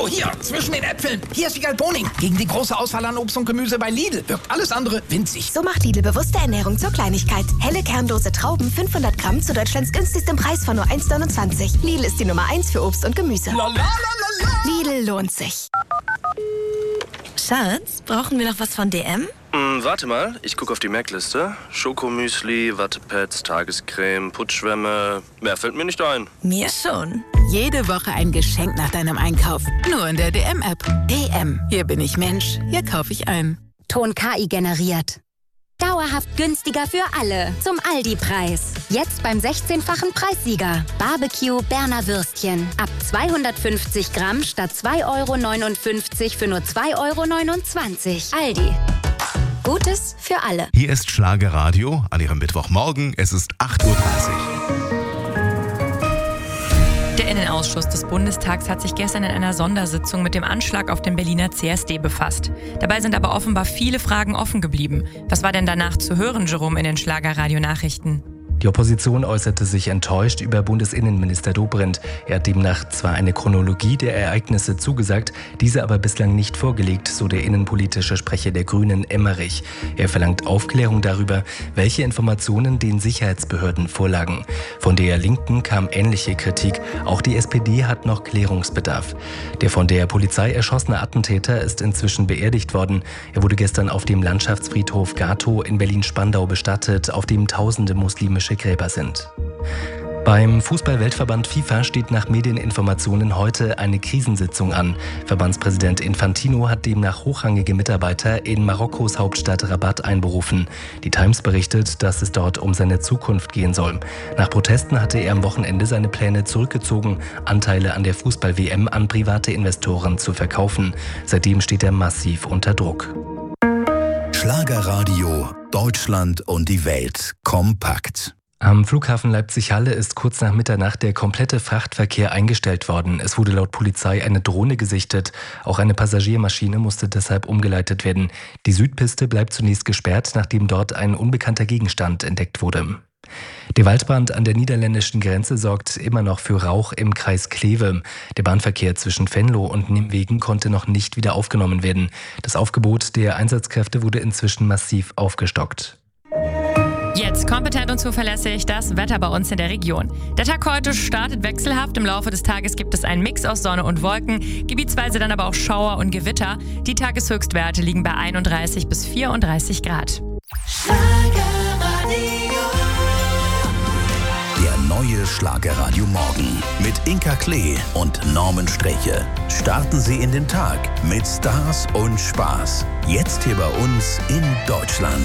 Oh, hier, zwischen den Äpfeln. Hier ist die Galboning. Gegen die große Auswahl an Obst und Gemüse bei Lidl wirkt alles andere winzig. So macht Lidl bewusste Ernährung zur Kleinigkeit. Helle kernlose Trauben, 500 Gramm zu Deutschlands günstigstem Preis von nur 1,29. Lidl ist die Nummer 1 für Obst und Gemüse. Lidl lohnt sich. Schatz, brauchen wir noch was von DM? Warte mal, ich gucke auf die Merkliste. Schokomüsli, Wattepads, Tagescreme, Putzschwämme. Mehr fällt mir nicht ein. Mir schon. Jede Woche ein Geschenk nach deinem Einkauf. Nur in der DM-App. DM. Hier bin ich Mensch. Hier kaufe ich ein. Ton KI generiert. Dauerhaft günstiger für alle. Zum Aldi-Preis. Jetzt beim 16-fachen Preissieger. Barbecue Berner Würstchen. Ab 250 Gramm statt 2,59 € für nur 2,29 €. Aldi. Gutes für alle. Hier ist Schlagerradio an Ihrem Mittwochmorgen. Es ist 8:30 Uhr. Der Innenausschuss des Bundestags hat sich gestern in einer Sondersitzung mit dem Anschlag auf den Berliner CSD befasst. Dabei sind aber offenbar viele Fragen offen geblieben. Was war denn danach zu hören, Jerome, in den Schlagerradio-Nachrichten? Die Opposition äußerte sich enttäuscht über Bundesinnenminister Dobrindt. Er hat demnach zwar eine Chronologie der Ereignisse zugesagt, diese aber bislang nicht vorgelegt, so der innenpolitische Sprecher der Grünen Emmerich. Er verlangt Aufklärung darüber, welche Informationen den Sicherheitsbehörden vorlagen. Von der Linken kam ähnliche Kritik. Auch die SPD hat noch Klärungsbedarf. Der von der Polizei erschossene Attentäter ist inzwischen beerdigt worden. Er wurde gestern auf dem Landschaftsfriedhof Gatow in Berlin-Spandau bestattet, auf dem tausende muslimische Gräber sind. Beim Fußball-Weltverband FIFA steht nach Medieninformationen heute eine Krisensitzung an. Verbandspräsident Infantino hat demnach hochrangige Mitarbeiter in Marokkos Hauptstadt Rabat einberufen. Die Times berichtet, dass es dort um seine Zukunft gehen soll. Nach Protesten hatte er am Wochenende seine Pläne zurückgezogen, Anteile an der Fußball-WM an private Investoren zu verkaufen. Seitdem steht er massiv unter Druck. Schlagerradio, Deutschland und die Welt kompakt. Am Flughafen Leipzig-Halle ist kurz nach Mitternacht der komplette Frachtverkehr eingestellt worden. Es wurde laut Polizei eine Drohne gesichtet. Auch eine Passagiermaschine musste deshalb umgeleitet werden. Die Südpiste bleibt zunächst gesperrt, nachdem dort ein unbekannter Gegenstand entdeckt wurde. Der Waldbrand an der niederländischen Grenze sorgt immer noch für Rauch im Kreis Kleve. Der Bahnverkehr zwischen Venlo und Nimwegen konnte noch nicht wieder aufgenommen werden. Das Aufgebot der Einsatzkräfte wurde inzwischen massiv aufgestockt. Jetzt kompetent und zuverlässig das Wetter bei uns in der Region. Der Tag heute startet wechselhaft. Im Laufe des Tages gibt es einen Mix aus Sonne und Wolken, gebietsweise dann aber auch Schauer und Gewitter. Die Tageshöchstwerte liegen bei 31 bis 34 Grad. Der neue Schlagerradio Morgen mit Inka Klee und Norman Streche. Starten Sie in den Tag mit Stars und Spaß. Jetzt hier bei uns in Deutschland.